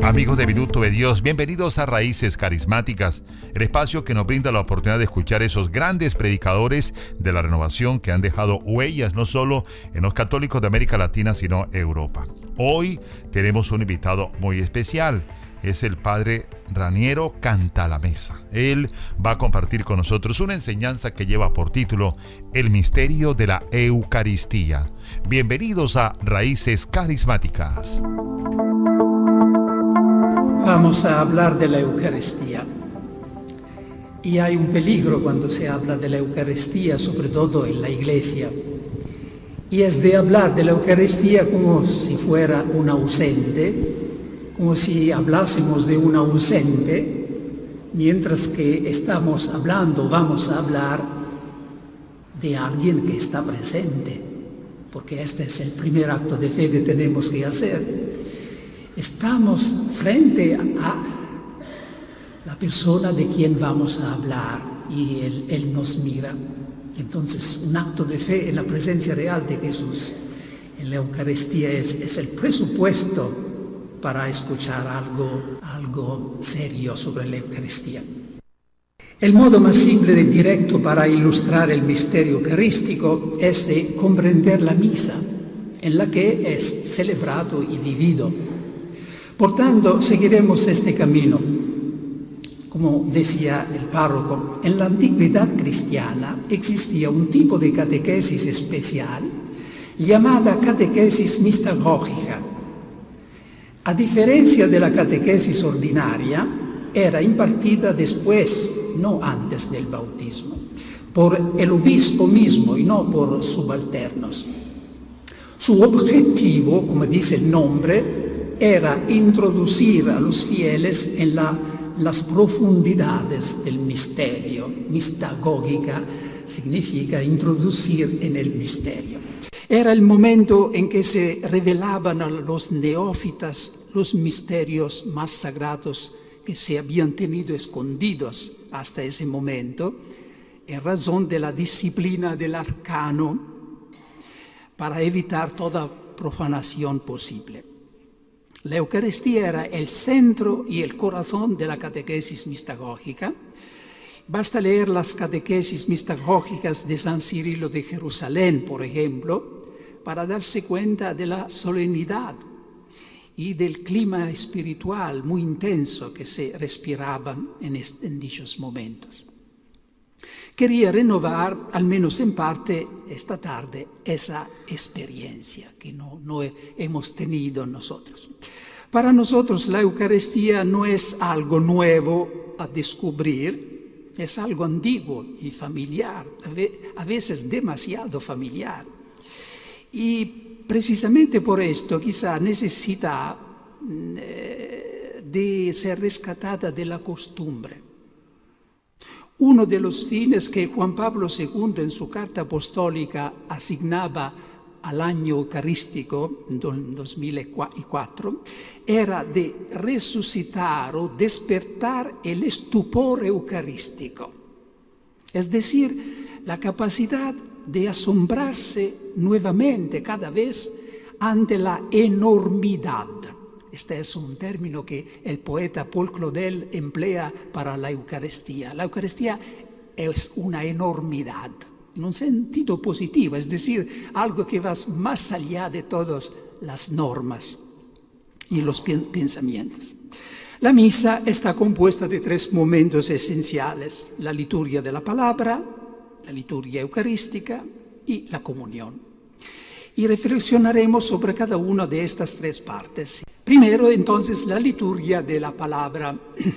Amigos de Minuto de Dios, bienvenidos a Raíces Carismáticas, el espacio que nos brinda la oportunidad de escuchar esos grandes predicadores de la renovación que han dejado huellas no solo en los católicos de América Latina, sino Europa. Hoy tenemos un invitado muy especial, es el padre Raniero Cantalamessa. Él va a compartir con nosotros una enseñanza que lleva por título El misterio de la Eucaristía. Bienvenidos a Raíces Carismáticas. Vamos a hablar de la Eucaristía. Y hay un peligro cuando se habla de la Eucaristía, sobre todo en la Iglesia. Y es de hablar de la Eucaristía como si fuera un ausente, como si hablásemos de un ausente, mientras que vamos a hablar de alguien que está presente, porque este es el primer acto de fe que tenemos que hacer. Estamos frente a la persona de quien vamos a hablar y Él nos mira. Entonces, un acto de fe en la presencia real de Jesús en la Eucaristía es el presupuesto para escuchar algo serio sobre la Eucaristía. El modo más simple y directo para ilustrar el misterio eucarístico es de comprender la misa en la que es celebrado y vivido. Por tanto, seguiremos este camino. Como decía el párroco, en la antigüedad cristiana existía un tipo de catequesis especial llamada catequesis mistagógica. A diferencia de la catequesis ordinaria, era impartida después, no antes del bautismo, por el obispo mismo y no por subalternos. Su objetivo, como dice el nombre, era introducir a los fieles en las profundidades del misterio. Mistagógica significa introducir en el misterio. Era el momento en que se revelaban a los neófitas los misterios más sagrados que se habían tenido escondidos hasta ese momento, en razón de la disciplina del arcano, para evitar toda profanación posible. La Eucaristía era el centro y el corazón de la catequesis mistagógica. Basta leer las catequesis mistagógicas de San Cirilo de Jerusalén, por ejemplo, para darse cuenta de la solemnidad y del clima espiritual muy intenso que se respiraban en dichos momentos. Quería renovar, al menos en parte, esta tarde, esa experiencia que no hemos tenido nosotros. Para nosotros la Eucaristía no es algo nuevo a descubrir, es algo antiguo y familiar, a veces demasiado familiar. Y precisamente por esto quizá necesita de ser rescatada de la costumbre. Uno de los fines que Juan Pablo II en su carta apostólica asignaba al año eucarístico, en 2004, era de resucitar o despertar el estupor eucarístico. Es decir, la capacidad de asombrarse nuevamente cada vez ante la enormidad. Este es un término que el poeta Paul Claudel emplea para la Eucaristía. La Eucaristía es una enormidad, en un sentido positivo, es decir, algo que va más allá de todas las normas y los pensamientos. La misa está compuesta de 3 momentos esenciales: la liturgia de la palabra, la liturgia eucarística y la comunión. Y reflexionaremos sobre cada una de estas 3 partes. Primero, entonces, la liturgia de la palabra.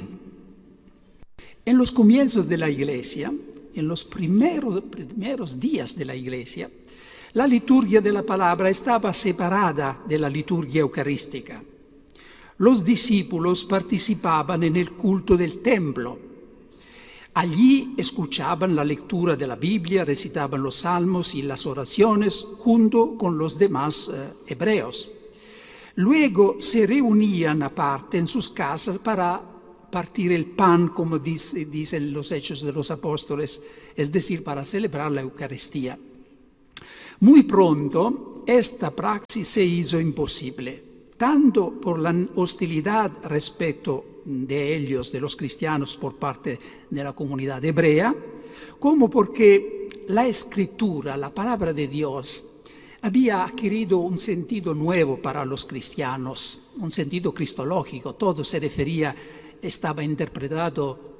En los comienzos de la Iglesia, en los primeros días de la Iglesia, la liturgia de la palabra estaba separada de la liturgia eucarística. Los discípulos participaban en el culto del templo. Allí escuchaban la lectura de la Biblia, recitaban los salmos y las oraciones junto con los demás hebreos. Luego se reunían aparte en sus casas para partir el pan, como dicen los Hechos de los Apóstoles, es decir, para celebrar la Eucaristía. Muy pronto esta praxis se hizo imposible. tanto por la hostilidad respecto de ellos, de los cristianos, por parte de la comunidad hebrea, como porque la escritura, la palabra de Dios, había adquirido un sentido nuevo para los cristianos, un sentido cristológico. Todo se refería, estaba interpretado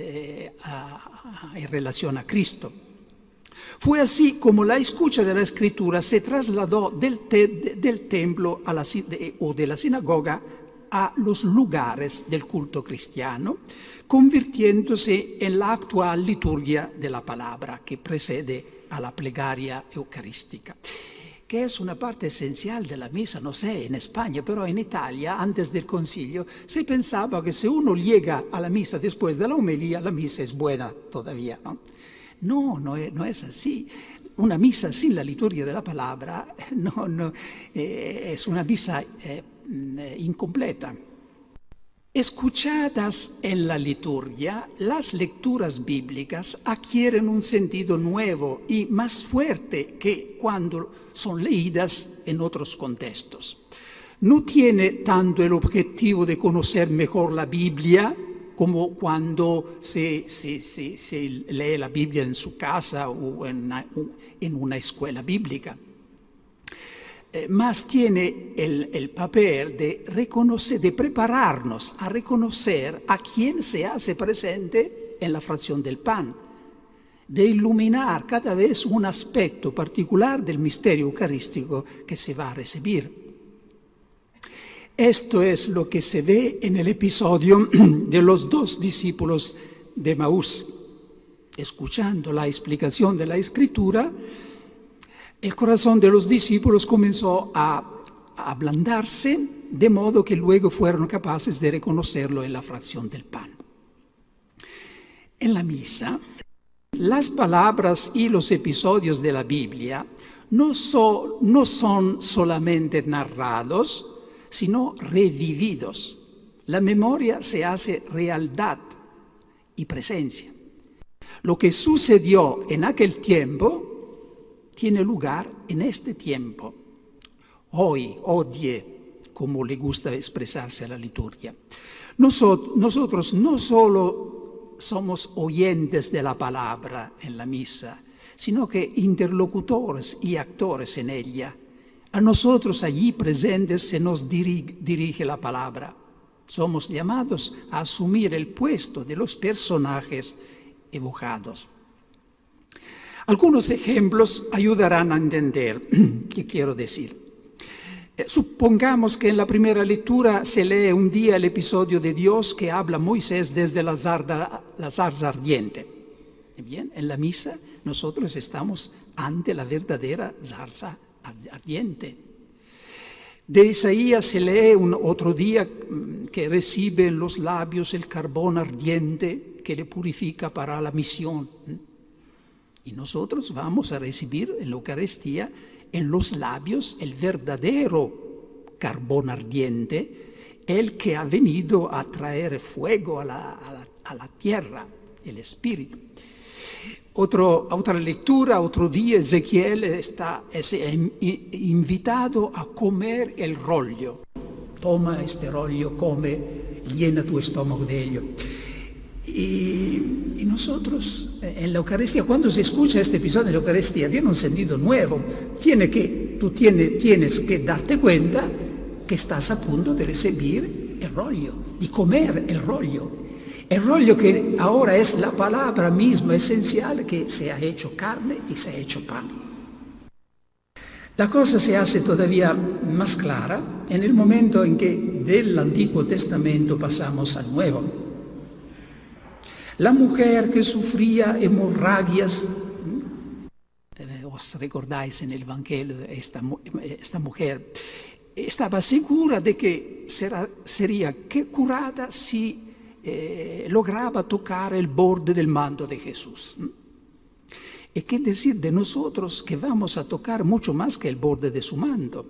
en relación a Cristo. Fue así como la escucha de la escritura se trasladó del templo o de la sinagoga a los lugares del culto cristiano, convirtiéndose en la actual liturgia de la palabra que precede a la plegaria eucarística, que es una parte esencial de la misa. No sé, en España, pero en Italia, antes del concilio, se pensaba que si uno llega a la misa después de la homilía, la misa es buena todavía, ¿no? No es así. Una misa sin la liturgia de la palabra es una misa incompleta. Escuchadas en la liturgia, las lecturas bíblicas adquieren un sentido nuevo y más fuerte que cuando son leídas en otros contextos. No tiene tanto el objetivo de conocer mejor la Biblia, como cuando se lee la Biblia en su casa o en una escuela bíblica. Más tiene el papel de prepararnos a reconocer a quién se hace presente en la fracción del pan, de iluminar cada vez un aspecto particular del misterio eucarístico que se va a recibir. Esto es lo que se ve en el episodio de los 2 discípulos de Emaús. Escuchando la explicación de la Escritura, el corazón de los discípulos comenzó a ablandarse, de modo que luego fueron capaces de reconocerlo en la fracción del pan. En la misa, las palabras y los episodios de la Biblia no son solamente narrados, sino revividos. La memoria se hace realidad y presencia. Lo que sucedió en aquel tiempo tiene lugar en este tiempo. Hoy, odie, como le gusta expresarse a la liturgia. Nosotros no solo somos oyentes de la palabra en la misa, sino que interlocutores y actores en ella. A nosotros allí presentes se nos dirige la palabra. Somos llamados a asumir el puesto de los personajes evocados. Algunos ejemplos ayudarán a entender qué quiero decir. Supongamos que en la primera lectura se lee un día el episodio de Dios que habla Moisés desde la zarza ardiente. Bien, en la misa nosotros estamos ante la verdadera zarza ardiente. De Isaías se lee otro día que recibe en los labios el carbón ardiente que le purifica para la misión. Y nosotros vamos a recibir en la Eucaristía en los labios el verdadero carbón ardiente, el que ha venido a traer fuego a la tierra, el Espíritu. Otra lectura, otro día, Ezequiel es invitado a comer el rollo. Toma este rollo, come, llena tu estómago de ello. Y nosotros en la Eucaristía, cuando se escucha este episodio de la Eucaristía, tiene un sentido nuevo. Tú tienes que darte cuenta que estás a punto de recibir el rollo, de comer el rollo. El rollo que ahora es la palabra misma esencial que se ha hecho carne y se ha hecho pan. La cosa se hace todavía más clara en el momento en que del Antiguo Testamento pasamos al Nuevo. La mujer que sufría hemorragias, os recordáis en el Evangelio, esta mujer estaba segura de que sería curada si lograba tocar el borde del manto de Jesús. ¿Y qué decir de nosotros que vamos a tocar mucho más que el borde de su manto?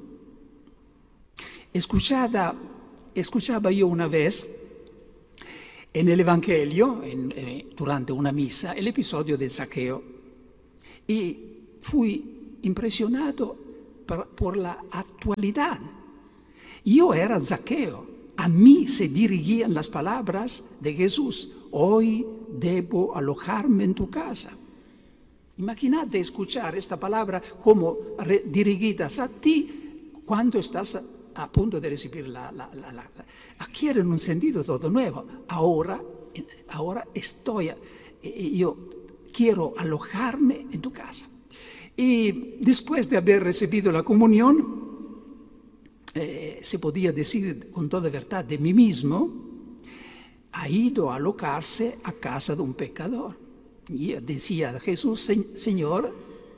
Escuchaba yo una vez en el Evangelio, durante una misa, el episodio de Zaqueo, y fui impresionado por la actualidad. Yo era Zaqueo. A mí se dirigían las palabras de Jesús. Hoy debo alojarme en tu casa. Imagínate escuchar esta palabra como dirigidas a ti cuando estás a punto de recibir adquieren un sentido todo nuevo. Ahora yo quiero alojarme en tu casa. Y después de haber recibido la comunión, se podía decir con toda verdad de mí mismo, ha ido a alojarse a casa de un pecador. Y decía Jesús, Señor,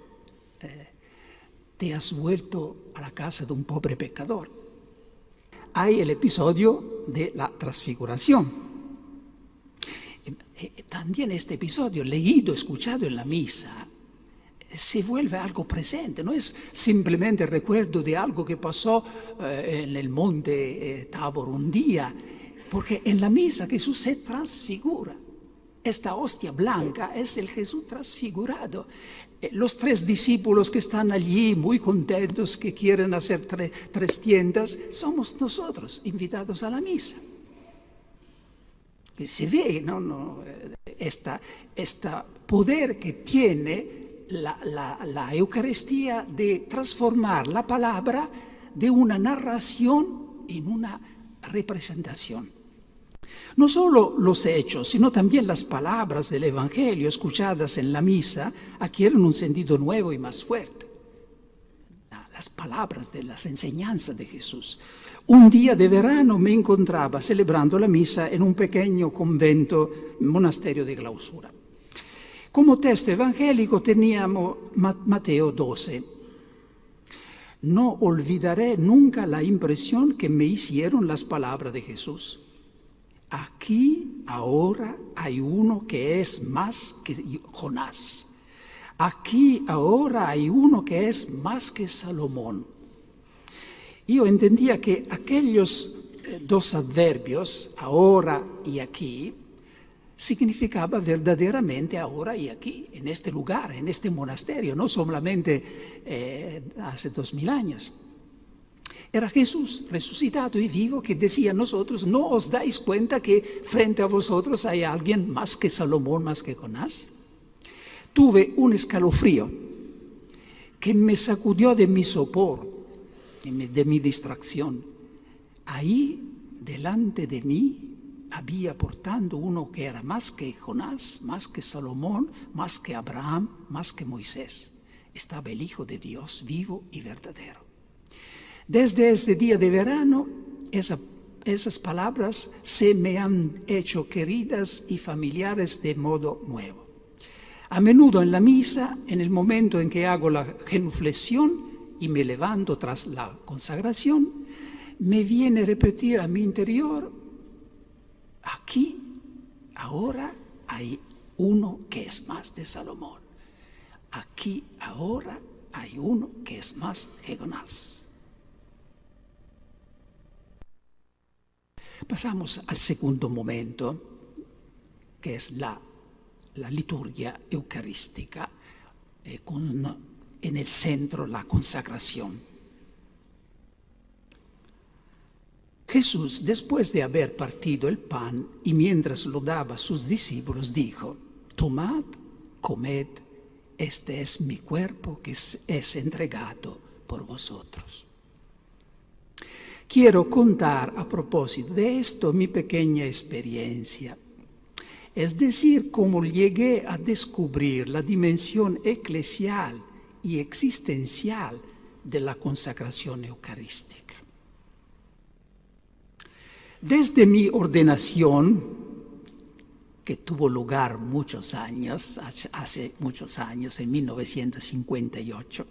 te has vuelto a la casa de un pobre pecador. Hay el episodio de la transfiguración. También este episodio, leído, escuchado en la misa, se vuelve algo presente, no es simplemente el recuerdo de algo que pasó en el monte Tabor un día, porque en la misa Jesús se transfigura. Esta hostia blanca es el Jesús transfigurado. Los 3 discípulos que están allí muy contentos, que quieren hacer 3 tiendas, somos nosotros invitados a la misa. Que se ve, ¿no? Esta poder que tiene la Eucaristía de transformar la palabra de una narración en una representación. No solo los hechos, sino también las palabras del Evangelio escuchadas en la misa adquieren un sentido nuevo y más fuerte. Las palabras de las enseñanzas de Jesús. Un día de verano me encontraba celebrando la misa en un pequeño convento, monasterio de clausura. Como texto evangélico teníamos Mateo 12. No olvidaré nunca la impresión que me hicieron las palabras de Jesús. Aquí ahora hay uno que es más que Jonás. Aquí ahora hay uno que es más que Salomón. Yo entendía que aquellos 2 adverbios, ahora y aquí, significaba verdaderamente ahora y aquí, en este lugar, en este monasterio, no solamente hace 2000 años. Era Jesús resucitado y vivo que decía a nosotros, ¿no os dais cuenta que frente a vosotros hay alguien más que Salomón, más que Jonás? Tuve un escalofrío que me sacudió de mi sopor, de mi distracción. Ahí, delante de mí, había portando uno que era más que Jonás, más que Salomón, más que Abraham, más que Moisés. Estaba el Hijo de Dios, vivo y verdadero. Desde este día de verano, esas palabras se me han hecho queridas y familiares de modo nuevo. A menudo en la misa, en el momento en que hago la genuflexión y me levanto tras la consagración, me viene a repetir a mi interior, aquí, ahora hay uno que es más de Salomón. Aquí, ahora hay uno que es más que Jonás. Pasamos al segundo momento, que es la liturgia eucarística, con en el centro la consagración. Jesús, después de haber partido el pan y mientras lo daba a sus discípulos, dijo, tomad, comed, este es mi cuerpo que es entregado por vosotros. Quiero contar a propósito de esto mi pequeña experiencia, es decir, cómo llegué a descubrir la dimensión eclesial y existencial de la consagración eucarística. Desde mi ordenación, que tuvo lugar hace muchos años, en 1958,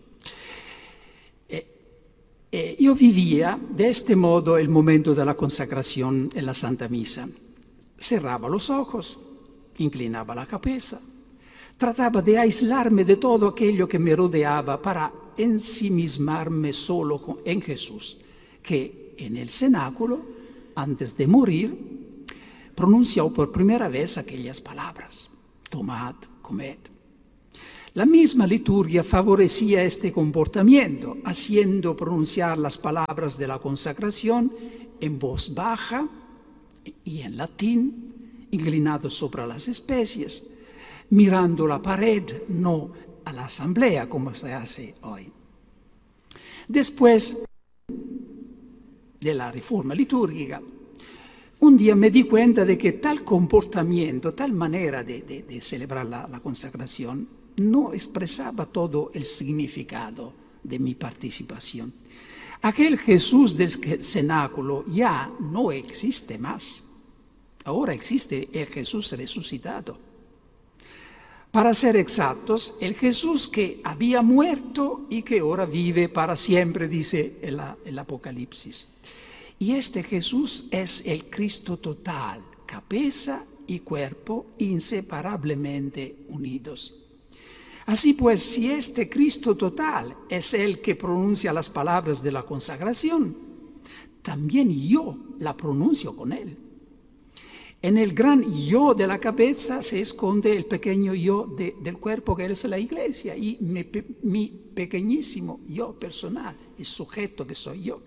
yo vivía de este modo el momento de la consagración en la Santa Misa. Cerraba los ojos, inclinaba la cabeza, trataba de aislarme de todo aquello que me rodeaba para ensimismarme solo en Jesús, que en el cenáculo, antes de morir, pronunció por primera vez aquellas palabras, tomad, comed. La misma liturgia favorecía este comportamiento, haciendo pronunciar las palabras de la consagración en voz baja y en latín, inclinados sobre las especies, mirando la pared, no a la asamblea como se hace hoy. Después de la reforma litúrgica, un día me di cuenta de que tal comportamiento, tal manera de celebrar la consagración, no expresaba todo el significado de mi participación. Aquel Jesús del cenáculo ya no existe más. Ahora existe el Jesús resucitado. Para ser exactos, el Jesús que había muerto y que ahora vive para siempre, dice el Apocalipsis. Y este Jesús es el Cristo total, cabeza y cuerpo inseparablemente unidos. Así pues, si este Cristo total es el que pronuncia las palabras de la consagración, también yo la pronuncio con él. En el gran yo de la cabeza se esconde el pequeño yo del cuerpo, que es la iglesia, y mi pequeñísimo yo personal, el sujeto que soy yo.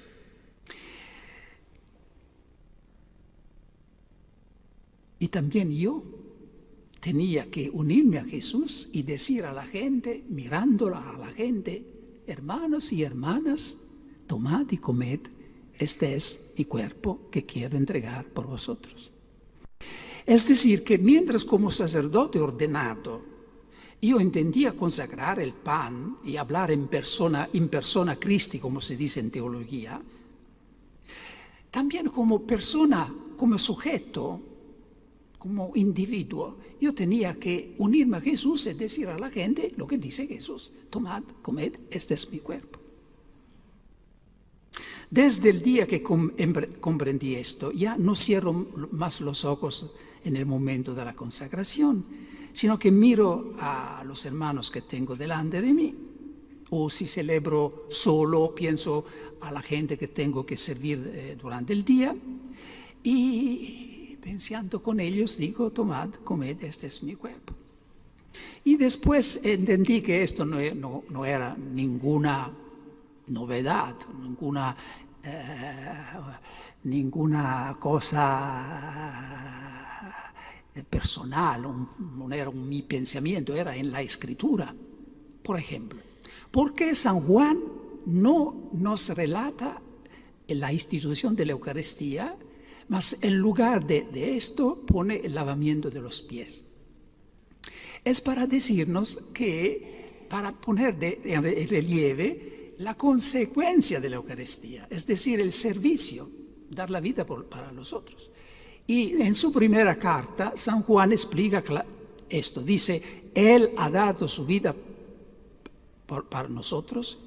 Y también yo tenía que unirme a Jesús y decir a la gente, mirándola a la gente, hermanos y hermanas, tomad y comed, este es mi cuerpo que quiero entregar por vosotros. Es decir, que mientras como sacerdote ordenado, yo entendía consagrar el pan y hablar in persona Christi, como se dice en teología, también como persona, como sujeto, como individuo, yo tenía que unirme a Jesús y decir a la gente lo que dice Jesús. Tomad, comed, este es mi cuerpo. Desde el día que comprendí esto, ya no cierro más los ojos en el momento de la consagración, sino que miro a los hermanos que tengo delante de mí, o si celebro solo, pienso a la gente que tengo que servir durante el día, y pensando con ellos digo, tomad, comed, este es mi cuerpo. Y después entendí que esto no era ninguna novedad, ninguna cosa personal, no era mi pensamiento, era en la Escritura. Por ejemplo, ¿por qué San Juan no nos relata la institución de la Eucaristía, mas en lugar de esto pone el lavamiento de los pies? Es para decirnos que, para poner en relieve la consecuencia de la Eucaristía, es decir, el servicio, dar la vida para los otros. Y en su primera carta, San Juan explica esto, dice, Él ha dado su vida para nosotros,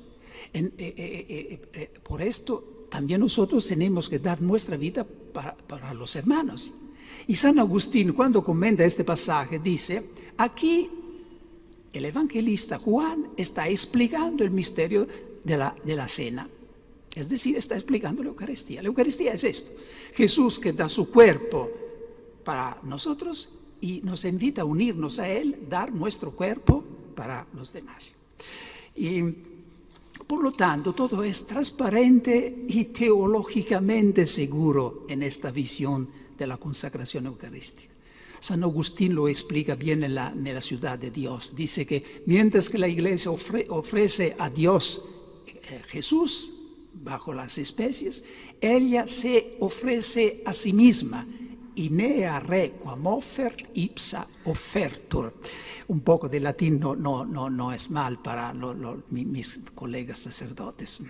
por esto también nosotros tenemos que dar nuestra vida para los hermanos. Y San Agustín, cuando comenta este pasaje, dice, aquí el evangelista Juan está explicando el misterio de la cena. Es decir, está explicando la Eucaristía. La Eucaristía es esto. Jesús que da su cuerpo para nosotros y nos invita a unirnos a Él, dar nuestro cuerpo para los demás. Y por lo tanto, todo es transparente y teológicamente seguro en esta visión de la consagración eucarística. San Agustín lo explica bien en la ciudad de Dios. Dice que mientras que la Iglesia ofrece a Dios Jesús bajo las especies, ella se ofrece a sí misma. Inea re quam offert ipsa offertur. Un poco de latín no es mal para mis colegas sacerdotes.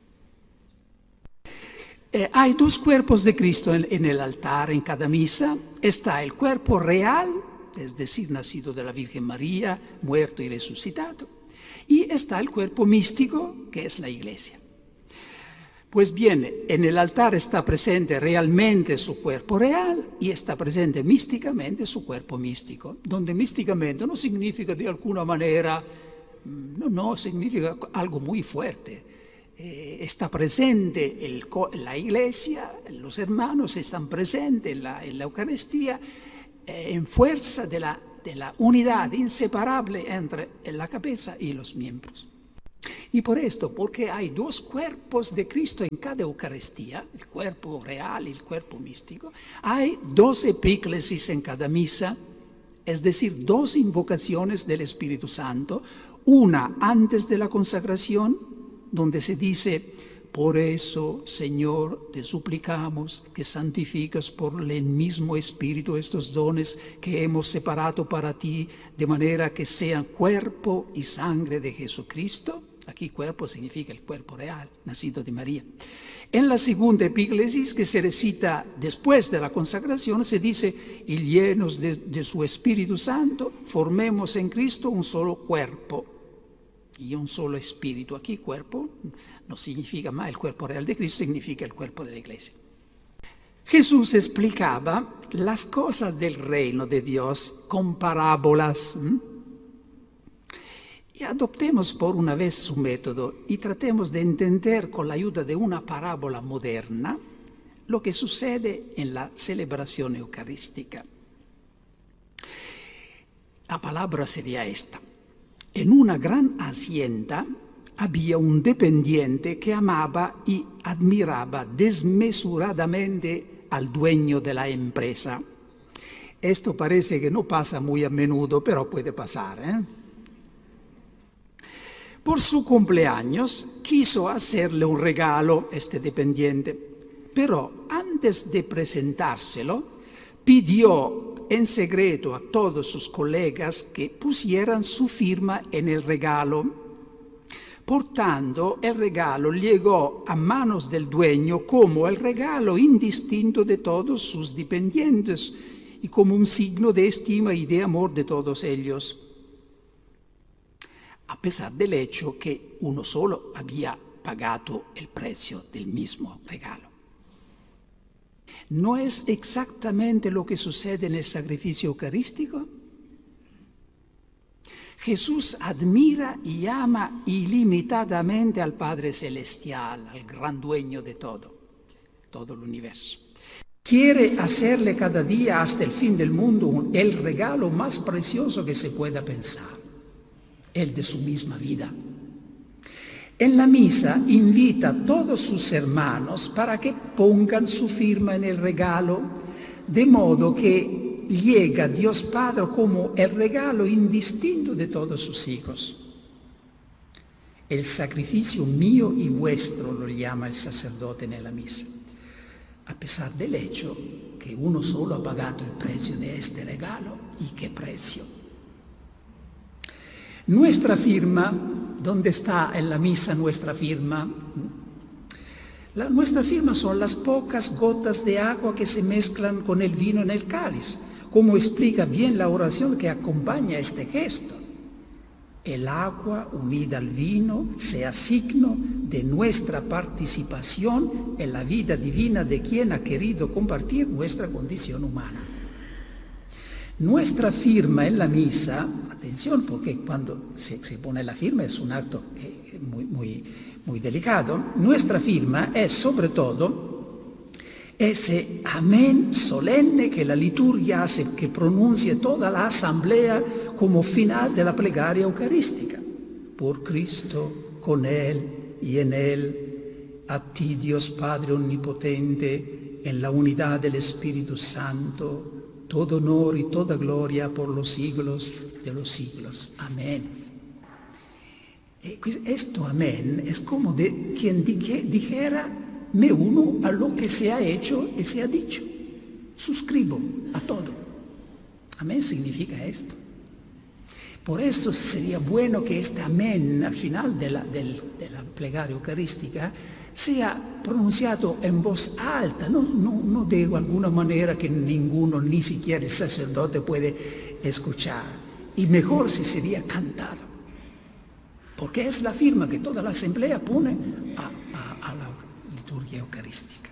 Hay dos cuerpos de Cristo en el altar, en cada misa. Está el cuerpo real, es decir, nacido de la Virgen María, muerto y resucitado. Y está el cuerpo místico, que es la Iglesia. Pues bien, en el altar está presente realmente su cuerpo real y está presente místicamente su cuerpo místico, donde místicamente no significa de alguna manera, no significa algo muy fuerte. Está presente la Iglesia, los hermanos están presentes en la Eucaristía en fuerza de la de la unidad inseparable entre la cabeza y los miembros. Y por esto, porque hay dos cuerpos de Cristo en cada Eucaristía, el cuerpo real y el cuerpo místico, hay dos epíclesis en cada misa, es decir, dos invocaciones del Espíritu Santo, una antes de la consagración, donde se dice: por eso, Señor, te suplicamos que santifiques por el mismo Espíritu estos dones que hemos separado para ti, de manera que sean cuerpo y sangre de Jesucristo. Aquí cuerpo significa el cuerpo real, nacido de María. En la segunda epíclesis, que se recita después de la consagración, se dice: y llenos de su Espíritu Santo, formemos en Cristo un solo cuerpo y un solo espíritu. Aquí cuerpo no significa más el cuerpo real de Cristo, significa el cuerpo de la Iglesia. Jesús explicaba las cosas del reino de Dios con parábolas. Y adoptemos por una vez su método y tratemos de entender con la ayuda de una parábola moderna lo que sucede en la celebración eucarística. La palabra sería esta: en una gran hacienda había un dependiente que amaba y admiraba desmesuradamente al dueño de la empresa. Esto parece que no pasa muy a menudo, pero puede pasar, Por su cumpleaños quiso hacerle un regalo este dependiente, pero antes de presentárselo pidió en secreto a todos sus colegas que pusieran su firma en el regalo. Por tanto, el regalo llegó a manos del dueño como el regalo indistinto de todos sus dependientes y como un signo de estima y de amor de todos ellos, a pesar del hecho que uno solo había pagado el precio del mismo regalo. ¿No es exactamente lo que sucede en el sacrificio eucarístico? Jesús admira y ama ilimitadamente al Padre Celestial, al gran dueño de todo el universo. Quiere hacerle cada día hasta el fin del mundo el regalo más precioso que se pueda pensar, el de su misma vida. En la misa invita a todos sus hermanos para que pongan su firma en el regalo, de modo que llega Dios Padre como el regalo indistinto de todos sus hijos. El sacrificio mío y vuestro lo llama el sacerdote en la misa, a pesar del hecho que uno solo ha pagado el precio de este regalo. ¿Y qué precio? Nuestra firma, ¿dónde está en la misa nuestra firma? Nuestra firma son las pocas gotas de agua que se mezclan con el vino en el cáliz, como explica bien la oración que acompaña este gesto. El agua unida al vino sea signo de nuestra participación en la vida divina de quien ha querido compartir nuestra condición humana. Nuestra firma en la misa, atención, porque cuando se pone la firma es un acto muy delicado. Nuestra firma es sobre todo ese amén solemne que la liturgia hace que pronuncie toda la asamblea como final de la plegaria eucarística. Por Cristo, con Él y en Él, a ti Dios Padre Omnipotente, en la unidad del Espíritu Santo, todo honor y toda gloria por los siglos de los siglos. Amén. Esto amén es como de quien dijera: me uno a lo que se ha hecho y se ha dicho. Suscribo a todo. Amén significa esto. Por eso sería bueno que este amén al final de la plegaria eucarística sea pronunciado en voz alta, no de alguna manera que ninguno, ni siquiera el sacerdote, puede escuchar. Y mejor si sería cantado, porque es la firma que toda la asamblea pone a la liturgia eucarística.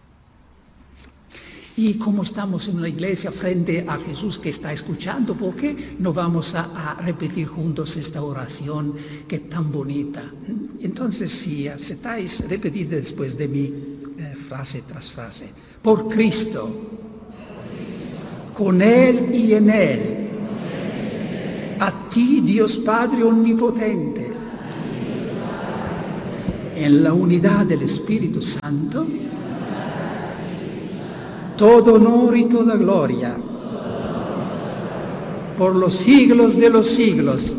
Y como estamos en una iglesia frente a Jesús que está escuchando, ¿por qué no vamos a repetir juntos esta oración que es tan bonita? Entonces, si aceptáis, repetid después de mí, frase tras frase. Por Cristo, con Él y en Él, ti, Dios Padre Omnipotente, en la unidad del Espíritu Santo, todo honor y toda gloria, por los siglos de los siglos.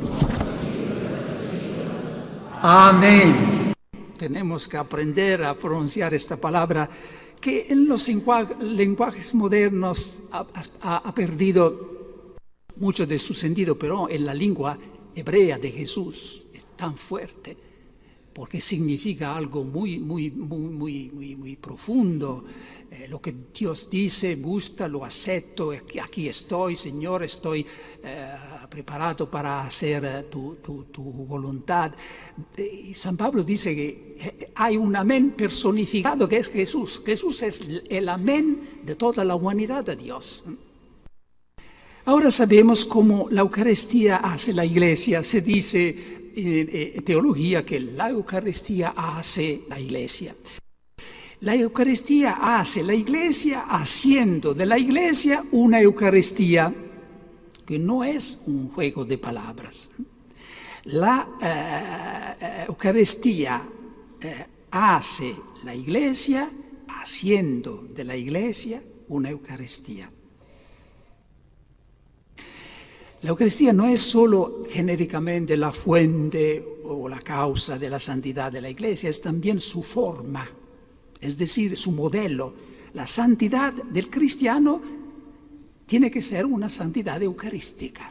Amén. Tenemos que aprender a pronunciar esta palabra que en los lenguajes modernos ha perdido mucho de su sentido, pero en la lengua hebrea de Jesús es tan fuerte porque significa algo muy profundo. Lo que Dios dice, gusta, lo acepto, aquí estoy, Señor, estoy preparado para hacer tu voluntad. Y San Pablo dice que hay un amén personificado que es Jesús. Jesús es el amén de toda la humanidad de Dios. Ahora sabemos cómo la Eucaristía hace la Iglesia. Se dice en teología que la Eucaristía hace la Iglesia. La Eucaristía hace la Iglesia haciendo de la Iglesia una Eucaristía que no es un juego de palabras. La Eucaristía hace la Iglesia haciendo de la Iglesia una Eucaristía. La Eucaristía no es solo genéricamente la fuente o la causa de la santidad de la Iglesia, es también su forma, es decir, su modelo. La santidad del cristiano tiene que ser una santidad eucarística.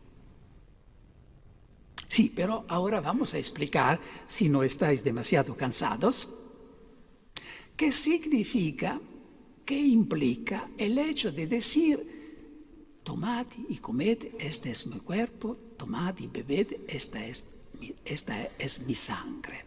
Sí, pero ahora vamos a explicar, si no estáis demasiado cansados, qué significa, qué implica el hecho de decir: tomad y comed, este es mi cuerpo, tomad y bebed, esta es mi sangre.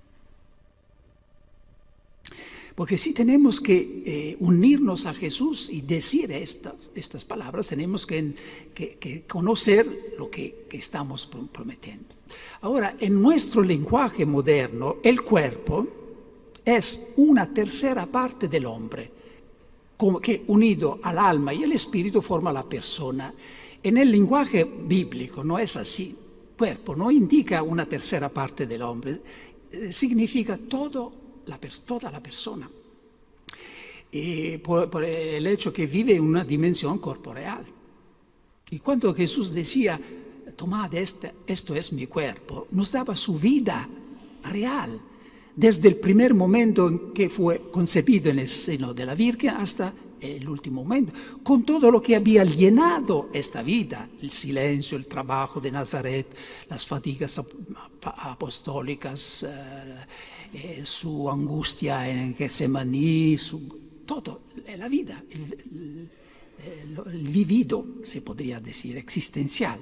Porque si tenemos que unirnos a Jesús y decir estas palabras, tenemos que conocer lo que estamos prometiendo. Ahora, en nuestro lenguaje moderno, el cuerpo es una tercera parte del hombre, como que unido al alma y el espíritu forma la persona. En el lenguaje bíblico no es así. Cuerpo no indica una tercera parte del hombre, significa toda la persona. Por el hecho que vive en una dimensión corporeal. Y cuando Jesús decía: tomad, esto es mi cuerpo, nos daba su vida real, desde el primer momento en que fue concebido en el seno de la Virgen hasta el último momento, con todo lo que había llenado esta vida: el silencio, el trabajo de Nazaret, las fatigas apostólicas, su angustia en Getsemaní, todo, la vida, el vivido, se podría decir, existencial.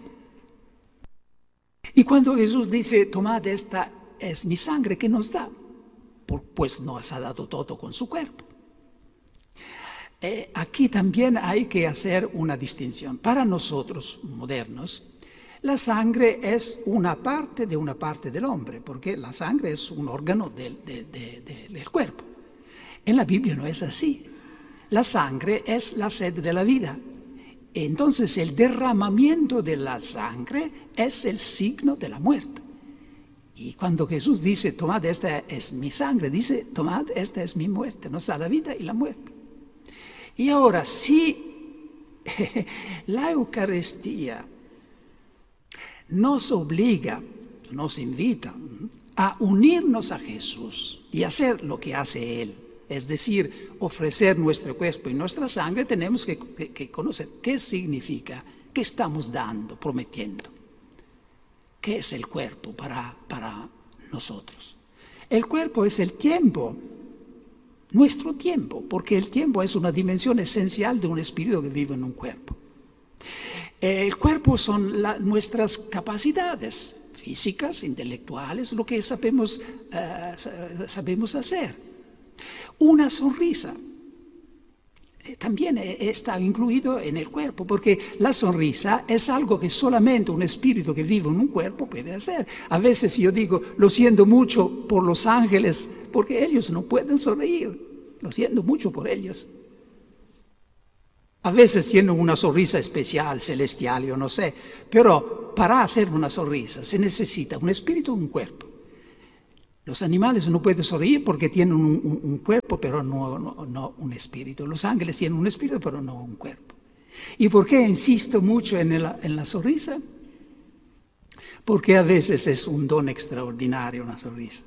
Y cuando Jesús dice: tomad, esta es mi sangre, ¿qué nos da? Pues nos ha dado todo con su cuerpo. Aquí también hay que hacer una distinción. Para nosotros, modernos, la sangre es una parte del hombre, porque la sangre es un órgano del cuerpo. En la Biblia no es así. La sangre es la sed de la vida. Entonces el derramamiento de la sangre es el signo de la muerte. Y cuando Jesús dice: tomad, esta es mi sangre, dice: tomad, esta es mi muerte. Nos da la vida y la muerte. Y ahora, si la Eucaristía nos obliga, nos invita a unirnos a Jesús y hacer lo que hace Él, es decir, ofrecer nuestro cuerpo y nuestra sangre, tenemos que conocer qué significa, qué estamos dando, prometiendo. ¿Qué es el cuerpo para nosotros? El cuerpo es el tiempo, nuestro tiempo, porque el tiempo es una dimensión esencial de un espíritu que vive en un cuerpo. El cuerpo son nuestras capacidades físicas, intelectuales, lo que sabemos hacer. Una sonrisa también está incluido en el cuerpo, porque la sonrisa es algo que solamente un espíritu que vive en un cuerpo puede hacer. A veces yo digo: lo siento mucho por los ángeles, porque ellos no pueden sonreír. Lo siento mucho por ellos. A veces tienen una sonrisa especial, celestial, yo no sé, pero para hacer una sonrisa se necesita un espíritu y un cuerpo. Los animales no pueden sonreír porque tienen un cuerpo, pero no un espíritu. Los ángeles tienen un espíritu, pero no un cuerpo. ¿Y por qué insisto mucho en la sonrisa? Porque a veces es un don extraordinario una sonrisa.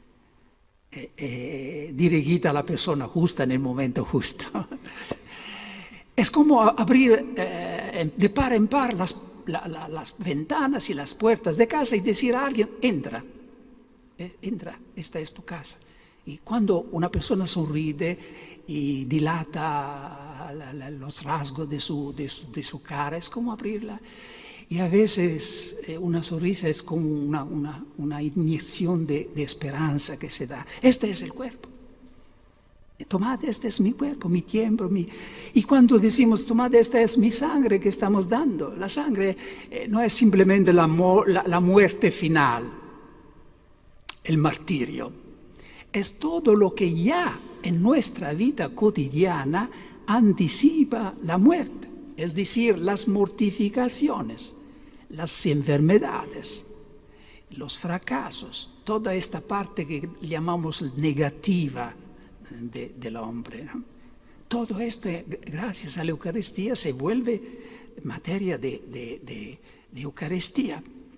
Dirigida a la persona justa en el momento justo. Es como abrir de par en par las ventanas y las puertas de casa y decir a alguien, entra, esta es tu casa. Y cuando una persona sonríe y dilata los rasgos de su cara, es como abrirla. Y a veces una sonrisa es como una inyección de esperanza que se da. Este es el cuerpo. Tomad, este es mi cuerpo, mi tiempo. Y cuando decimos, tomad, esta es mi sangre que estamos dando. La sangre no es simplemente la muerte final, el martirio. Es todo lo que ya en nuestra vida cotidiana anticipa la muerte. Es decir, las mortificaciones, las enfermedades, los fracasos, toda esta parte que llamamos negativa del hombre, ¿no? Todo esto, gracias a la Eucaristía, se vuelve materia de Eucaristía.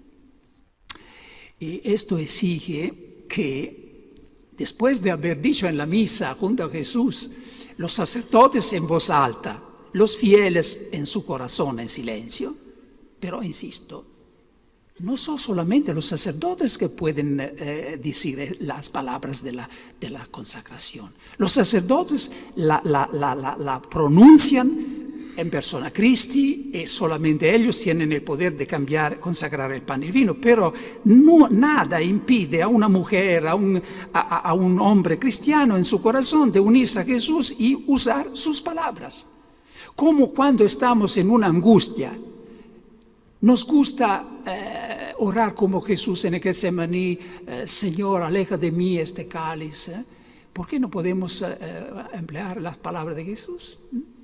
Y esto exige que, después de haber dicho en la misa junto a Jesús, los sacerdotes en voz alta, los fieles en su corazón en silencio, pero insisto, no son solamente los sacerdotes que pueden decir las palabras de la consagración. Los sacerdotes la pronuncian en persona Christi y solamente ellos tienen el poder de cambiar, consagrar el pan y el vino, pero nada impide a una mujer, a un hombre cristiano en su corazón de unirse a Jesús y usar sus palabras. Como cuando estamos en una angustia, nos gusta orar como Jesús en el Getsemaní, Señor, aleja de mí este cáliz. ¿Por qué no podemos emplear las palabras de Jesús?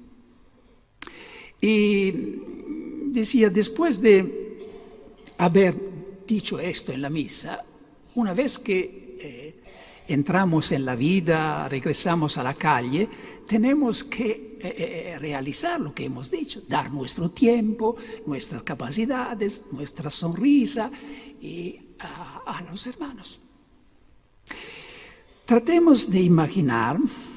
Y decía, después de haber dicho esto en la misa, una vez que entramos en la vida, regresamos a la calle, tenemos que realizar lo que hemos dicho, dar nuestro tiempo, nuestras capacidades, nuestra sonrisa a los hermanos. Tratemos de imaginar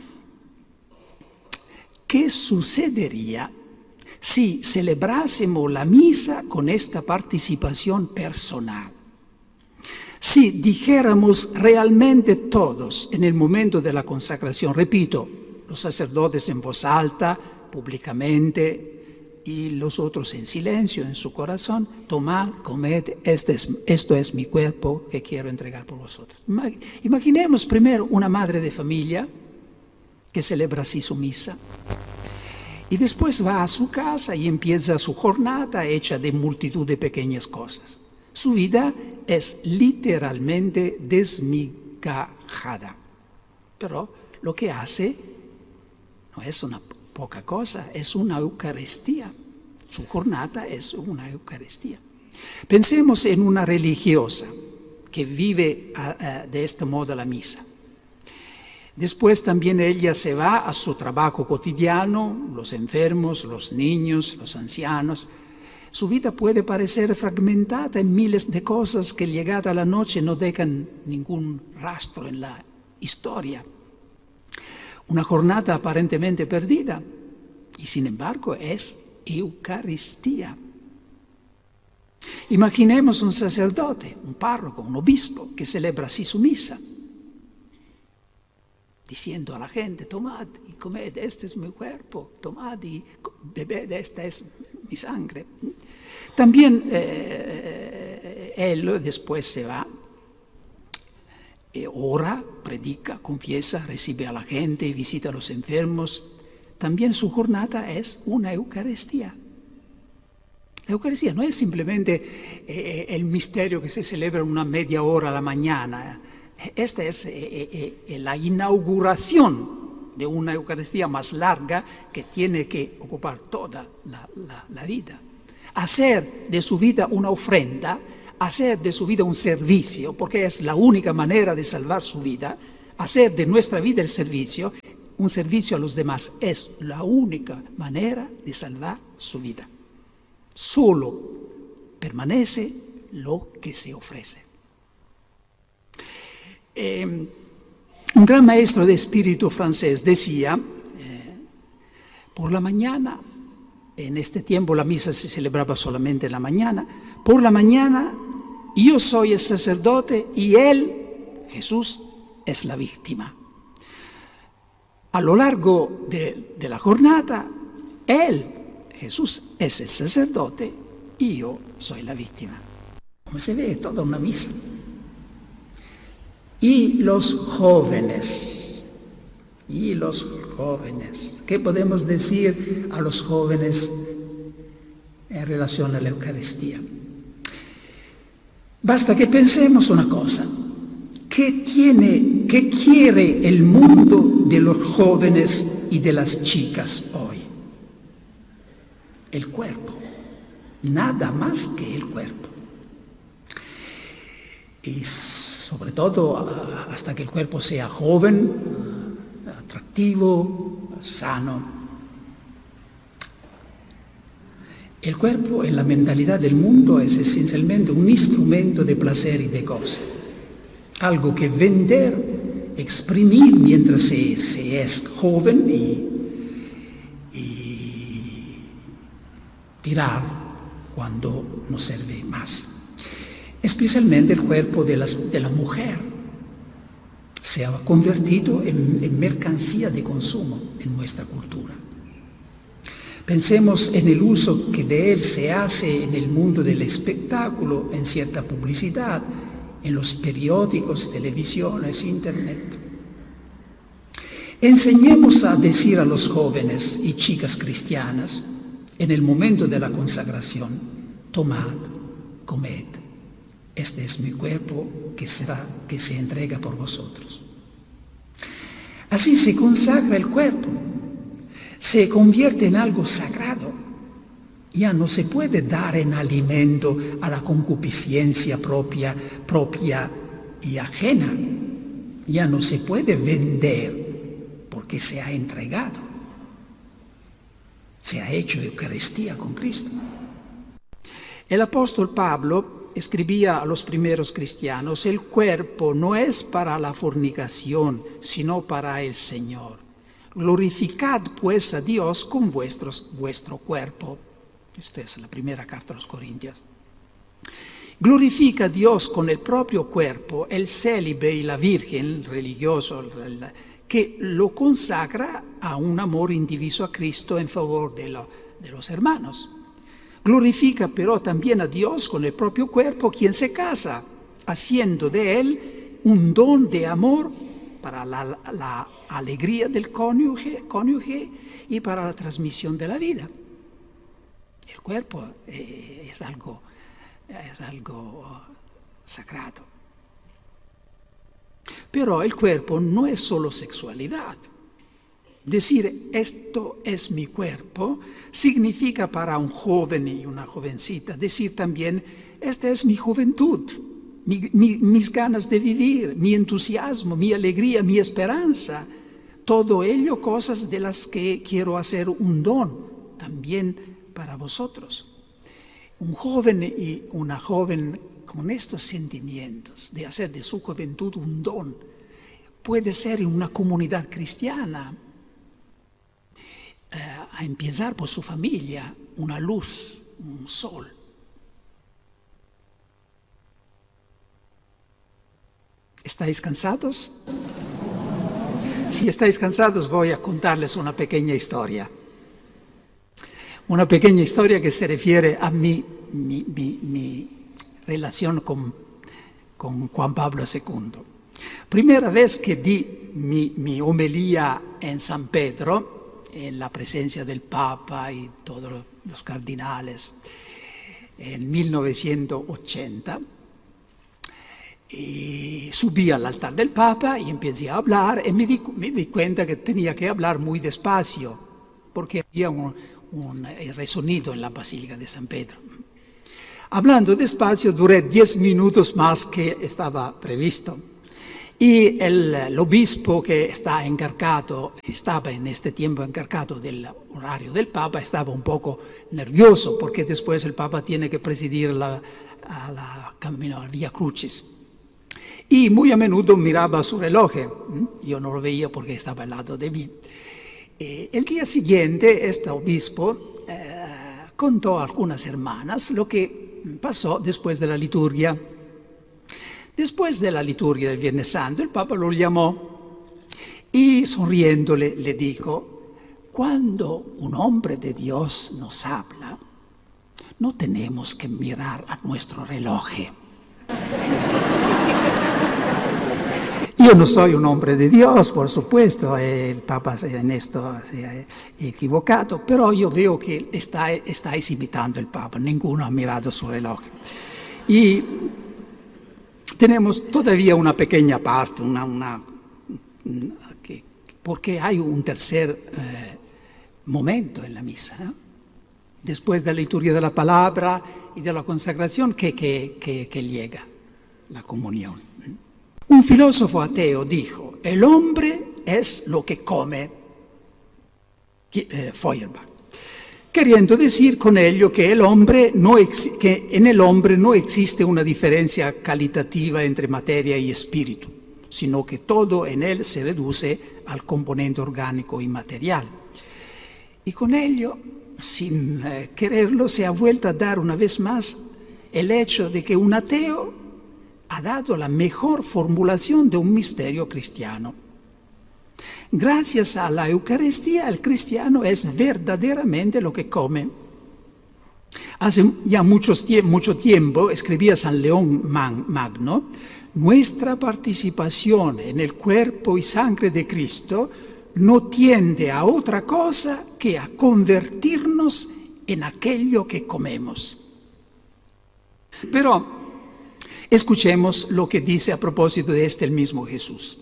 qué sucedería si celebrásemos la misa con esta participación personal. Si dijéramos realmente todos en el momento de la consagración, repito, los sacerdotes en voz alta, públicamente, y los otros en silencio, en su corazón, tomad, comed, esto es mi cuerpo que quiero entregar por vosotros. Imaginemos primero una madre de familia que celebra así su misa, y después va a su casa y empieza su jornada hecha de multitud de pequeñas cosas. Su vida es literalmente desmigajada, pero lo que hace no es una poca cosa, es una Eucaristía. Su jornada es una Eucaristía. Pensemos en una religiosa que vive de este modo la misa. Después también ella se va a su trabajo cotidiano, los enfermos, los niños, los ancianos. Su vida puede parecer fragmentada en miles de cosas que llegada la noche no dejan ningún rastro en la historia. Una jornada aparentemente perdida y sin embargo es Eucaristía. Imaginemos un sacerdote, un párroco, un obispo que celebra así su misa, diciendo a la gente, tomad y comed, este es mi cuerpo, tomad y bebed, esta es mi sangre. También él después se va, ora, predica, confiesa, recibe a la gente, visita a los enfermos. También su jornada es una Eucaristía. La Eucaristía no es simplemente el misterio que se celebra una media hora a la mañana. Esta es la inauguración de una Eucaristía más larga que tiene que ocupar toda la vida. Hacer de su vida una ofrenda, hacer de su vida un servicio, porque es la única manera de salvar su vida, hacer de nuestra vida el servicio, un servicio a los demás, es la única manera de salvar su vida. Solo permanece lo que se ofrece. Un gran maestro de espíritu francés decía, por la mañana, en este tiempo la misa se celebraba solamente en la mañana, por la mañana yo soy el sacerdote y él, Jesús, es la víctima. A lo largo de la jornada, él, Jesús, es el sacerdote y yo soy la víctima. Como se ve, toda una misa. Y los jóvenes, ¿qué podemos decir a los jóvenes en relación a la Eucaristía? Basta que pensemos una cosa. ¿Qué quiere el mundo de los jóvenes y de las chicas hoy? El cuerpo. Nada más que el cuerpo. Y sobre todo hasta que el cuerpo sea joven, atractivo, sano. El cuerpo en la mentalidad del mundo es esencialmente un instrumento de placer y de goce. Algo que vender, exprimir mientras se es joven y tirar cuando no sirve más. Especialmente el cuerpo de la mujer se ha convertido en mercancía de consumo en nuestra cultura. Pensemos en el uso que de él se hace en el mundo del espectáculo, en cierta publicidad, en los periódicos, televisiones, internet. Enseñemos a decir a los jóvenes y chicas cristianas, en el momento de la consagración, tomad, comed. Este es mi cuerpo que se entrega por vosotros. Así se consagra el cuerpo, se convierte en algo sagrado. Ya no se puede dar en alimento a la concupiscencia propia y ajena. Ya no se puede vender porque se ha entregado. Se ha hecho Eucaristía con Cristo. El apóstol Pablo escribía a los primeros cristianos, el cuerpo no es para la fornicación, sino para el Señor. Glorificad pues a Dios con vuestro cuerpo. Esta es la primera carta a los Corintios. Glorifica a Dios con el propio cuerpo, el célibe y la virgen, el religioso, que lo consagra a un amor indiviso a Cristo en favor de los hermanos. Glorifica pero también a Dios con el propio cuerpo, quien se casa, haciendo de él un don de amor para la alegría del cónyuge y para la transmisión de la vida. El cuerpo es algo sagrado. Pero el cuerpo no es solo sexualidad. Decir esto es mi cuerpo significa para un joven y una jovencita decir también esta es mi juventud, mis ganas de vivir, mi entusiasmo, mi alegría, mi esperanza. Todo ello cosas de las que quiero hacer un don también para vosotros. Un joven y una joven con estos sentimientos de hacer de su juventud un don puede ser en una comunidad cristiana, a empezar por su familia, una luz, un sol. ¿Estáis cansados? Si estáis cansados voy a contarles una pequeña historia. Una pequeña historia que se refiere a mi relación con Juan Pablo II. Primera vez que di mi homilía en San Pedro, en la presencia del Papa y todos los cardinales, en 1980, Y subí al altar del Papa y empecé a hablar y me di cuenta que tenía que hablar muy despacio porque había un resonido en la Basílica de San Pedro. Hablando despacio duré 10 minutos más que estaba previsto. Y el obispo que estaba en este tiempo encargado del horario del Papa, estaba un poco nervioso porque después el Papa tiene que presidir camino al Via Crucis. Y muy a menudo miraba su reloj. Yo no lo veía porque estaba al lado de mí. El día siguiente, este obispo contó a algunas hermanas lo que pasó después de la liturgia. Después de la liturgia del Viernes Santo, el Papa lo llamó y sonriéndole le dijo: cuando un hombre de Dios nos habla, no tenemos que mirar a nuestro reloj. Yo no soy un hombre de Dios, por supuesto, el Papa en esto se ha equivocado, pero yo veo que estáis imitando al Papa, ninguno ha mirado su reloj. Y tenemos todavía una pequeña parte, porque hay un tercer momento en la misa, ¿eh? Después de la liturgia de la palabra y de la consagración que llega la comunión. Un filósofo ateo dijo: el hombre es lo que come, Feuerbach, queriendo decir con ello que en el hombre no existe una diferencia calitativa entre materia y espíritu, sino que todo en él se reduce al componente orgánico y material. Y con ello, sin quererlo, se ha vuelto a dar una vez más el hecho de que un ateo ha dado la mejor formulación de un misterio cristiano. Gracias a la Eucaristía, el cristiano es verdaderamente lo que come. Hace ya mucho tiempo, escribía San León Magno, nuestra participación en el cuerpo y sangre de Cristo no tiende a otra cosa que a convertirnos en aquello que comemos. Pero escuchemos lo que dice a propósito de el mismo Jesús,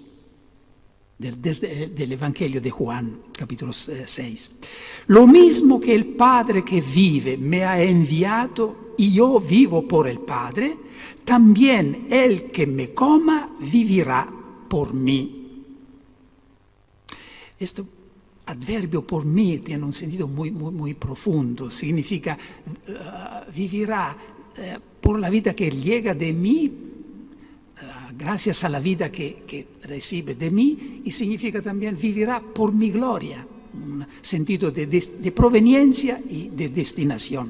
del Evangelio de Juan, capítulo 6. Lo mismo que el Padre que vive me ha enviado y yo vivo por el Padre, también el que me coma vivirá por mí. Este adverbio por mí tiene un sentido muy profundo, significa vivirá por la vida que llega de mí, gracias a la vida que recibe de mí, y significa también vivirá por mi gloria, un sentido de proveniencia y de destinación.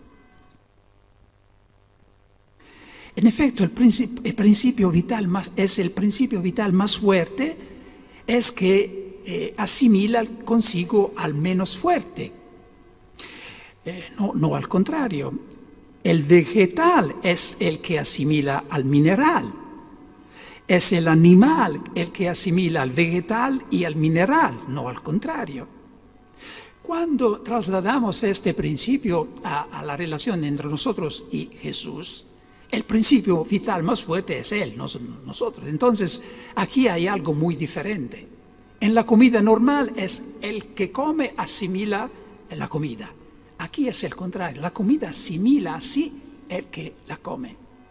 En efecto, el principio vital es el principio vital más fuerte, es que asimila consigo al menos fuerte, no al contrario. El vegetal es el que asimila al mineral. Es el animal el que asimila al vegetal y al mineral, no al contrario. Cuando trasladamos este principio a la relación entre nosotros y Jesús, el principio vital más fuerte es Él, no nosotros. Entonces, aquí hay algo muy diferente. En la comida normal es el que come asimila la comida. Aquí es el contrario, la comida asimila así el que la come.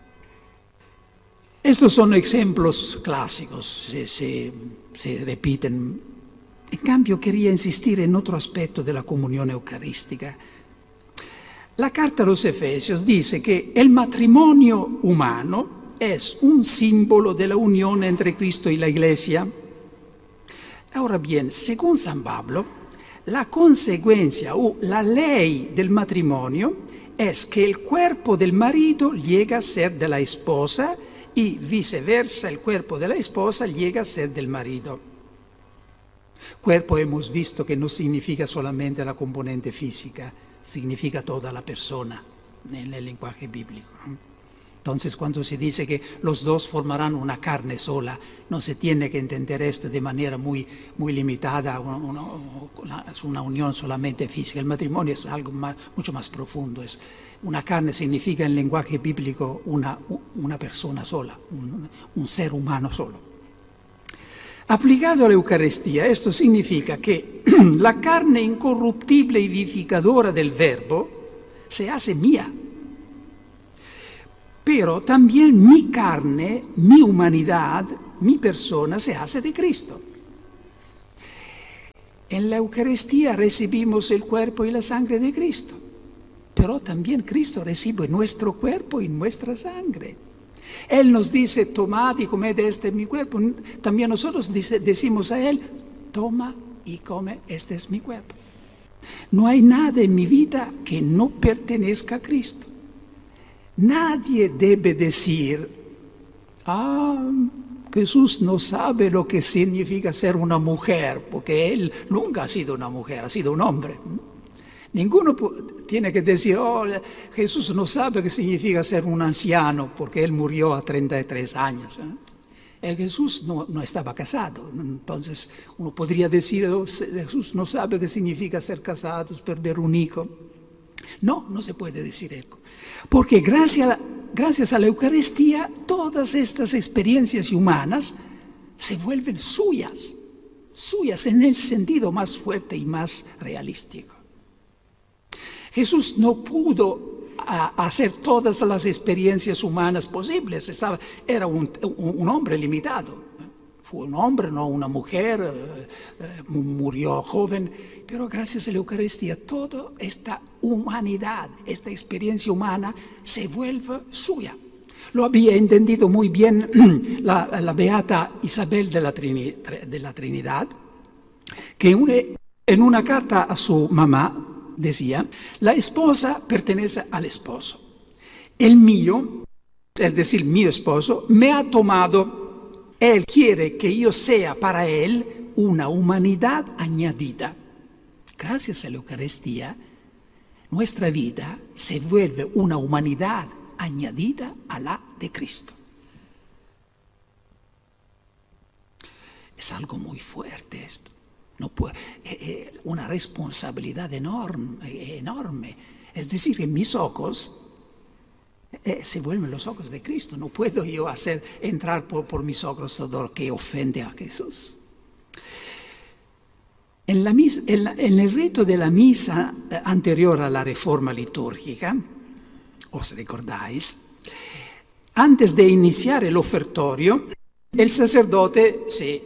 Estos son ejemplos clásicos, se repiten. En cambio, quería insistir en otro aspecto de la comunión eucarística. La carta a los Efesios dice que el matrimonio humano es un símbolo de la unión entre Cristo y la Iglesia. Ahora bien, según San Pablo, la consecuencia o la ley del matrimonio es que el cuerpo del marido llega a ser de la esposa y viceversa, el cuerpo de la esposa llega a ser del marido. Cuerpo hemos visto que no significa solamente la componente física, significa toda la persona en el lenguaje bíblico. Entonces, cuando se dice que los dos formarán una carne sola, no se tiene que entender esto de manera muy limitada, es una unión solamente física. El matrimonio es algo mucho más profundo. Una carne significa en lenguaje bíblico una persona sola, un ser humano solo. Aplicado a la Eucaristía, esto significa que la carne incorruptible y vivificadora del Verbo se hace mía. Pero también mi carne, mi humanidad, mi persona se hace de Cristo. En la Eucaristía recibimos el cuerpo y la sangre de Cristo, pero también Cristo recibe nuestro cuerpo y nuestra sangre. Él nos dice, tomad y comed, este es mi cuerpo. También nosotros decimos a Él, toma y come, este es mi cuerpo. No hay nada en mi vida que no pertenezca a Cristo. Nadie debe decir, Jesús no sabe lo que significa ser una mujer, porque Él nunca ha sido una mujer, ha sido un hombre. Ninguno tiene que decir, Jesús no sabe qué significa ser un anciano, porque Él murió a 33 años. Jesús no estaba casado, entonces uno podría decir, Jesús no sabe qué significa ser casado, perder un hijo. No se puede decir eso, porque gracias a la Eucaristía todas estas experiencias humanas se vuelven suyas en el sentido más fuerte y más realístico. Jesús no pudo hacer todas las experiencias humanas posibles, era un hombre limitado. Fue un hombre, no una mujer, murió joven, pero gracias a la Eucaristía toda esta humanidad, esta experiencia humana se vuelve suya. Lo había entendido muy bien la beata Isabel de la Trinidad, que en una carta a su mamá decía, la esposa pertenece al esposo. El mío, es decir, mi esposo, me ha tomado. Él quiere que yo sea para Él una humanidad añadida. Gracias a la Eucaristía, nuestra vida se vuelve una humanidad añadida a la de Cristo. Es algo muy fuerte esto. Una responsabilidad enorme. Es decir, en mis ojos se vuelven los ojos de Cristo. No puedo yo entrar por mis ojos todo lo que ofende a Jesús. En el rito de la misa anterior a la reforma litúrgica, os recordáis, antes de iniciar el ofertorio, el sacerdote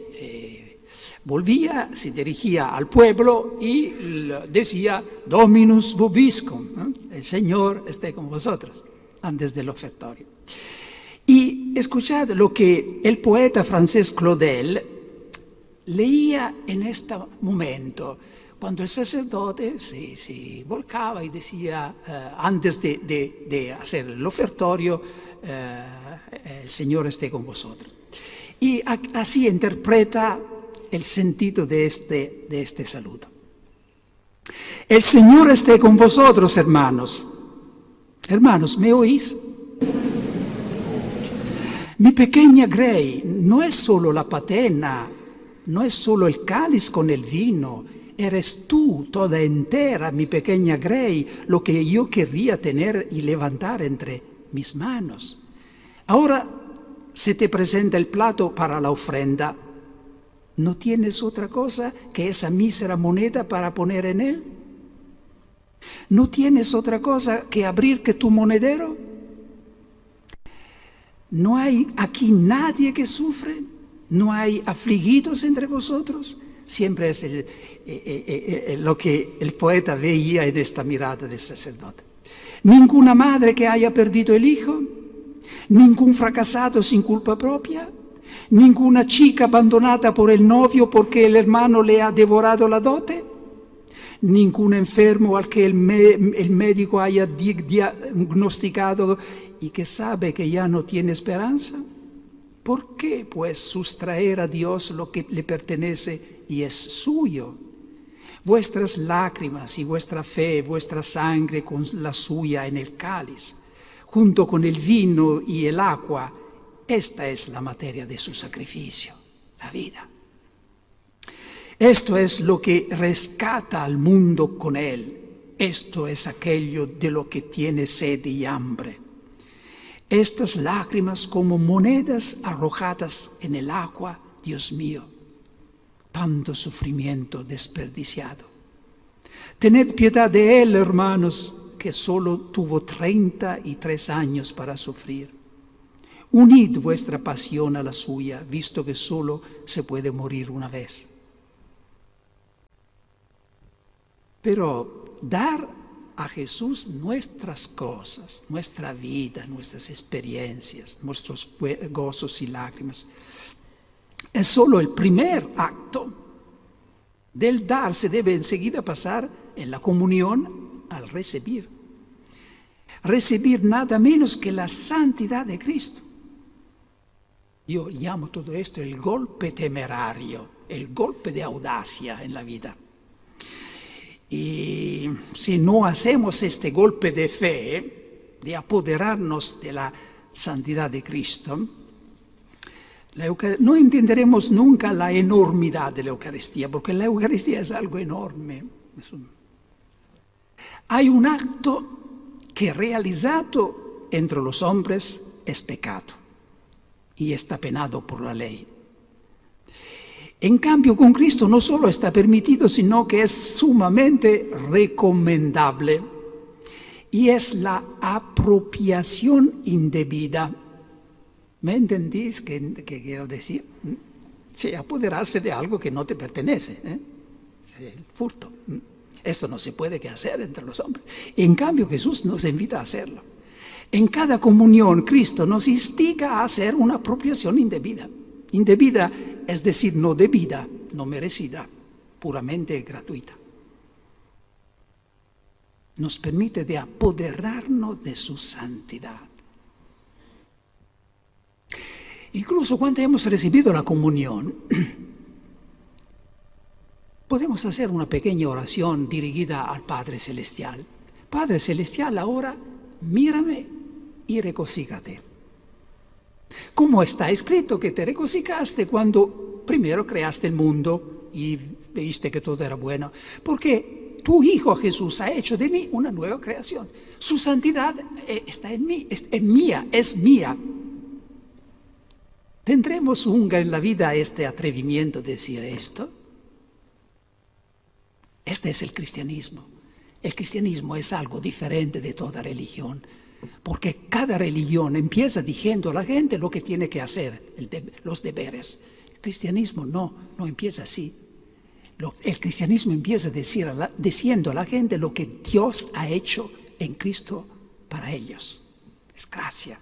se dirigía al pueblo y decía, Dominus vobiscum, el Señor esté con vosotros, antes del ofertorio. Y escuchad lo que el poeta francés Claudel leía en este momento, cuando el sacerdote se volcaba y decía, antes de hacer el ofertorio, el Señor esté con vosotros. Y así interpreta el sentido de este saludo. El Señor esté con vosotros, hermanos. Hermanos, ¿me oís? Mi pequeña Grey no es solo la patena, no es solo el cáliz con el vino, eres tú toda entera, mi pequeña Grey, lo que yo querría tener y levantar entre mis manos. Ahora se te presenta el plato para la ofrenda. ¿No tienes otra cosa que esa mísera moneda para poner en él? ¿No tienes otra cosa que abrir que tu monedero? ¿No hay aquí nadie que sufre? ¿No hay afligidos entre vosotros? Siempre es lo que el poeta veía en esta mirada del sacerdote. ¿Ninguna madre que haya perdido el hijo? ¿Ningún fracasado sin culpa propia? ¿Ninguna chica abandonada por el novio porque el hermano le ha devorado la dote? ¿Ningún enfermo al que el médico haya diagnosticado y que sabe que ya no tiene esperanza? ¿Por qué, pues, sustraer a Dios lo que le pertenece y es suyo? Vuestras lágrimas y vuestra fe, vuestra sangre con la suya en el cáliz. junto con el vino y el agua, esta es la materia de su sacrificio, la vida. Esto es lo que rescata al mundo con él. Esto es aquello de lo que tiene sed y hambre. Estas lágrimas como monedas arrojadas en el agua, Dios mío, tanto sufrimiento desperdiciado. Tened piedad de él, hermanos, que solo tuvo 33 años para sufrir. Unid vuestra pasión a la suya, visto que solo se puede morir una vez. Pero dar a Jesús nuestras cosas, nuestra vida, nuestras experiencias, nuestros gozos y lágrimas, es solo el primer acto. Del dar se debe enseguida pasar en la comunión al recibir. Recibir nada menos que la santidad de Cristo. Yo llamo todo esto el golpe temerario, el golpe de audacia en la vida. Y si no hacemos este golpe de fe, de apoderarnos de la santidad de Cristo, no entenderemos nunca la enormidad de la Eucaristía, porque la Eucaristía es algo enorme. Hay un acto que realizado entre los hombres es pecado y está penado por la ley. En cambio, con Cristo no solo está permitido, sino que es sumamente recomendable y es la apropiación indebida. ¿Me entendís qué quiero decir? Sí, apoderarse de algo que no te pertenece. Sí, el furto. Eso no se puede hacer entre los hombres. En cambio, Jesús nos invita a hacerlo. En cada comunión, Cristo nos instiga a hacer una apropiación indebida. Indebida, es decir, no debida, no merecida, puramente gratuita. Nos permite de apoderarnos de su santidad. Incluso cuando hemos recibido la comunión, podemos hacer una pequeña oración dirigida al Padre Celestial. Padre Celestial, ahora mírame y regocíjate. Como está escrito que te regocijaste cuando primero creaste el mundo y viste que todo era bueno, porque tu Hijo Jesús ha hecho de mí una nueva creación. Su santidad está en mí, es mía. ¿Tendremos nunca en la vida este atrevimiento de decir esto? Este es el cristianismo. El cristianismo es algo diferente de toda religión. Porque cada religión empieza diciendo a la gente lo que tiene que hacer, los deberes. El cristianismo no empieza así. El cristianismo empieza diciendo a la gente lo que Dios ha hecho en Cristo para ellos. Es gracia.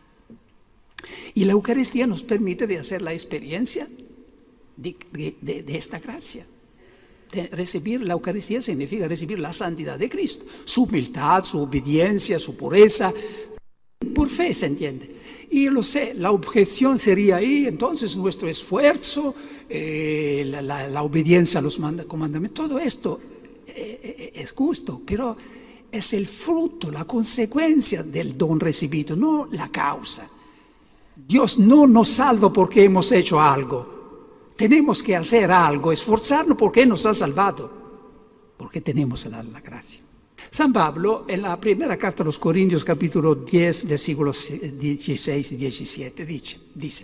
Y la Eucaristía nos permite de hacer la experiencia de esta gracia. Recibir la Eucaristía significa recibir la santidad de Cristo, su humildad, su obediencia, su pureza, por fe se entiende. Y lo sé, la objeción sería ahí, entonces nuestro esfuerzo, la obediencia a los comandamientos, todo esto es justo, pero es el fruto, la consecuencia del don recibido, no la causa. Dios no nos salva porque hemos hecho algo. Tenemos que hacer algo, esforzarnos porque nos ha salvado, porque tenemos la gracia. San Pablo, en la primera carta a los Corintios, capítulo 10, versículos 16 y 17, dice: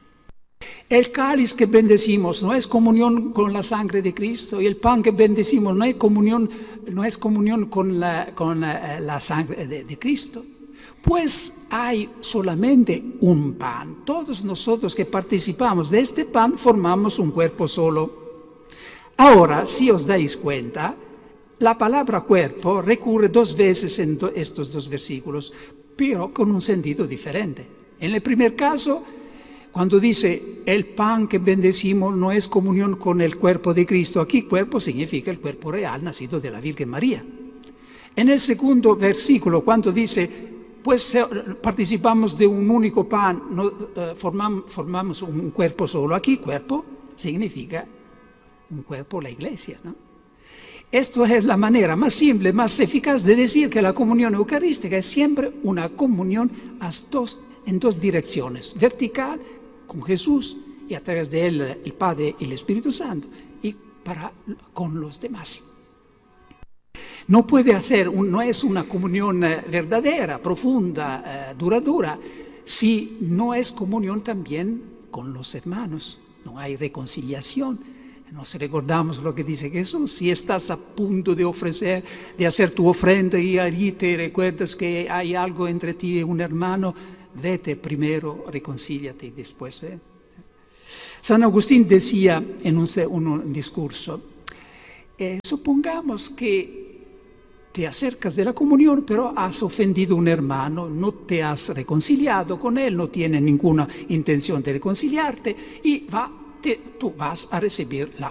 el cáliz que bendecimos no es comunión con la sangre de Cristo, y el pan que bendecimos no es comunión con la sangre de Cristo. Pues hay solamente un pan. Todos nosotros que participamos de este pan formamos un cuerpo solo. Ahora, si os dais cuenta, la palabra cuerpo recurre 2 veces en estos 2 versículos, pero con un sentido diferente. En el primer caso, cuando dice el pan que bendecimos no es comunión con el cuerpo de Cristo, aquí cuerpo significa el cuerpo real nacido de la Virgen María. En el segundo versículo, cuando dice pues participamos de un único pan, formamos un cuerpo solo. Aquí cuerpo significa un cuerpo, la iglesia, ¿no? Esto es la manera más simple, más eficaz de decir que la comunión eucarística es siempre una comunión en dos direcciones, vertical con Jesús y a través de él el Padre y el Espíritu Santo, y con los demás. No es una comunión verdadera, profunda, duradera, si no es comunión también con los hermanos. No hay reconciliación. Nos recordamos lo que dice Jesús: si estás a punto de hacer tu ofrenda y allí te recuerdas que hay algo entre ti y un hermano, vete primero, reconcíliate y después. San Agustín decía en un discurso, supongamos que te acercas de la comunión, pero has ofendido a un hermano, no te has reconciliado con él, no tiene ninguna intención de reconciliarte, y tú vas a recibir la